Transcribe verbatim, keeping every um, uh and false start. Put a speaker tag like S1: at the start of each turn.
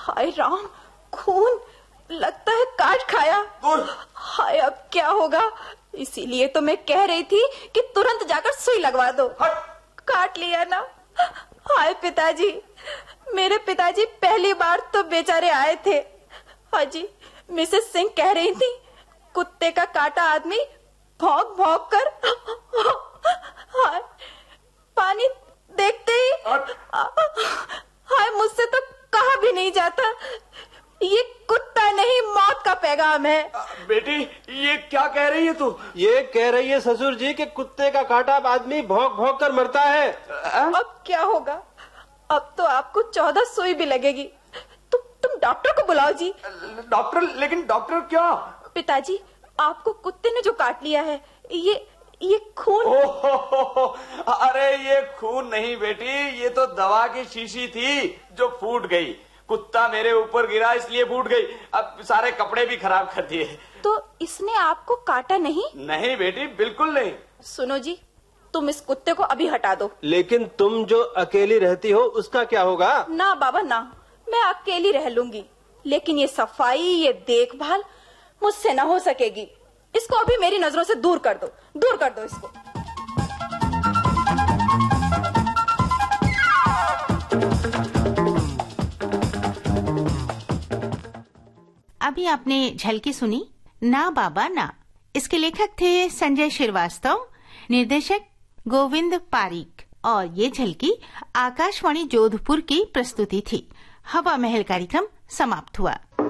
S1: हाय राम, खून, लगता है काट खाया। हाय अब क्या होगा? इसीलिए तो मैं कह रही थी कि तुरंत जाकर सुई लगवा दो। काट लिया ना। हाय पिताजी, मेरे पिताजी पहली बार तो बेचारे आए थे। हाजी, मिसेस सिंह कह रही थी कुत्ते का काटा आदमी भौंक भौंक कर हाय पानी देखते ही हाय मुझसे तो कहा भी नहीं जाता। ये कुत्ता नहीं, मौत का पैगाम है।
S2: बेटी, ये क्या कह रही है तू?
S3: ये कह रही है ससुर जी कि कुत्ते का काटा आदमी भौंक भौंक कर मरता है।
S1: अब क्या होगा? अब तो आपको चौदह सुई भी लगेगी। तुम तुम डॉक्टर को बुलाओ जी।
S2: डॉक्टर? लेकिन डॉक्टर क्या?
S1: पिताजी, आपको कुत्ते ने जो काट लिया है, ये ये खून।
S2: ओ हो हो हो, अरे ये खून नहीं बेटी, ये तो दवा की शीशी थी जो फूट गई। कुत्ता मेरे ऊपर गिरा इसलिए फूट गई। अब सारे कपड़े भी खराब कर दिए।
S1: तो इसने आपको काटा नहीं?
S2: नहीं बेटी, बिल्कुल नहीं।
S1: सुनो जी, तुम इस कुत्ते को अभी हटा दो।
S3: लेकिन तुम जो अकेली रहती हो उसका क्या होगा?
S1: ना बाबा ना, मैं अकेली रह लूंगी, लेकिन ये सफाई, ये देखभाल मुझसे ना हो सकेगी। इसको अभी मेरी नजरों से दूर कर दो, दूर कर दो इसको।
S4: अभी आपने झलकी सुनी ना बाबा ना। इसके लेखक थे संजय श्रीवास्तव, निर्देशक गोविंद पारीक, और ये झलकी आकाशवाणी जोधपुर की प्रस्तुति थी। हवा महल कार्यक्रम समाप्त हुआ।